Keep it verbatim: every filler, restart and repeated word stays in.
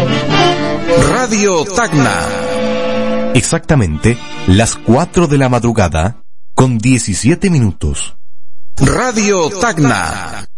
Radio Tacna. Exactamente las cuatro de la madrugada con diecisiete minutos. Radio Tacna.